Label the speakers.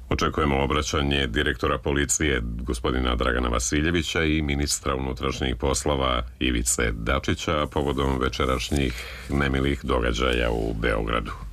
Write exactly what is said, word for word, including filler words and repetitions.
Speaker 1: Očekujemo obraćanje direktora policije gospodina Dragana Vasiljevića i ministra unutrašnjih poslova Ivice Dačića povodom večerašnjih nemilih događaja u Beogradu.